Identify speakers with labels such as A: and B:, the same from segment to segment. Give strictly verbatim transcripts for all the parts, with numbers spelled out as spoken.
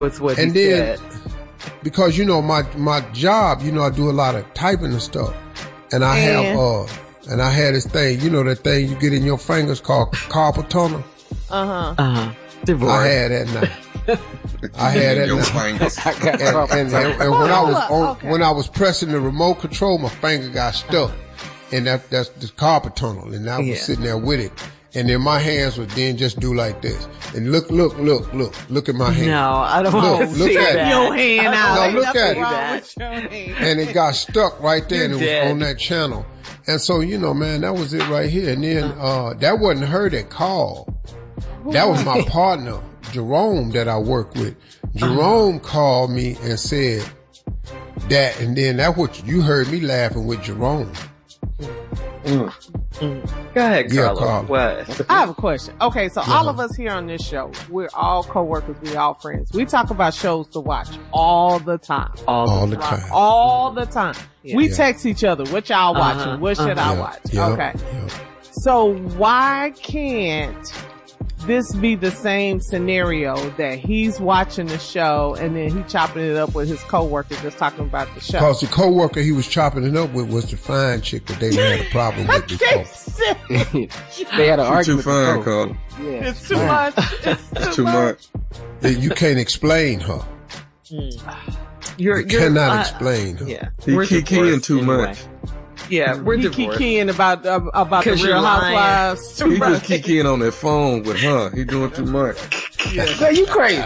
A: was what
B: and
A: he
B: then,
A: said.
B: Because, you know, my, my job, you know, I do a lot of typing and stuff. And I
A: And?
B: have, uh, and I had this thing, you know, that thing you get in your fingers called carpal tunnel.
A: Uh-huh. Uh-huh. Divorce.
B: I had that now. I had that
C: Your
B: now.
C: fingers.
B: And, and, and, and when I was on, okay. when I was pressing the remote control, my finger got stuck. And that, that's the carpal tunnel. And I was
A: Yeah.
B: sitting there with it. And then my hands would then just do like this. And look, look, look, look, look at my hand.
A: No, I don't
B: look,
A: want to
B: look
A: see
B: at
A: that.
D: Your hand out.
B: No, look at
D: it.
B: it. And it got stuck right there, and it was
A: dead.
B: on that channel. And so, you know, man, that was it right here. And then, uh, that wasn't her that called. That was my partner, Jerome, that I work with. Jerome called me and said that, and then that's what you heard me laughing with Jerome.
A: Mm. Go ahead,
B: Yeah,
A: Carla.
B: Carla.
A: What?
D: I have a question. Okay, so
B: Yeah.
D: all of us here on this show, we're all coworkers, we all friends. We talk about shows to watch all the time.
A: All,
B: All
A: the
B: the
D: Right?
B: time.
D: All the time.
A: Yeah.
D: We
B: Yeah.
D: text each other, what y'all
A: Uh-huh.
D: watching? What should I
B: Yeah,
D: watch?
B: yeah,
D: Okay.
B: yeah.
D: So why can't this be the same scenario that he's watching the show and then he chopping it up with his coworker just talking about the show?
B: Because the coworker he was chopping it up with was the fine chick that they had a problem with before.
E: They had an
C: You're too
E: argument.
C: fine,
E: before.
C: Carla.
E: Yeah.
D: It's too much. It's
C: It's too much.
B: You can't explain her.
A: You're,
B: You
A: you're,
B: cannot
A: uh,
B: explain her.
A: Yeah.
C: He
A: We're
C: kikiing
A: divorced
C: too
A: anyway.
C: much.
A: Yeah, we're
D: He
A: divorced.
D: kikiing about uh, about the
A: 'Cause
D: Real
A: you're lying.
D: Housewives.
C: He just kikiing on that phone with her. He doing too much.
E: Man, you crazy.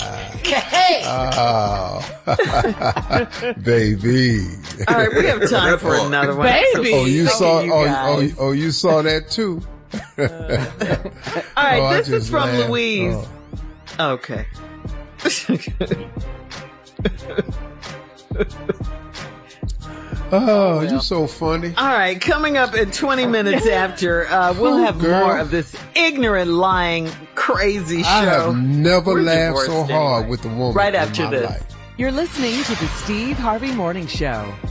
B: Oh, baby.
A: All right, we have time
C: That
A: for
C: part.
A: another one.
D: Baby.
B: Oh, you
A: Look
B: saw.
A: at you
B: Oh,
A: guys.
B: oh, oh, you saw that too.
A: All right,
B: Oh, I
A: this is
B: just
A: from
B: laughed.
A: Louise.
B: Oh.
A: Okay.
B: Oh, you so funny.
A: All right, coming up at twenty minutes after, uh, we'll
B: Ooh,
A: have
B: girl.
A: more of this ignorant, lying, crazy show.
B: I have never
A: We're
B: laughed so
A: divorced
B: hard
A: anyway.
B: with a woman
A: Right
B: in
A: after
B: my
A: this.
B: life.
F: You're listening to the Steve Harvey Morning Show.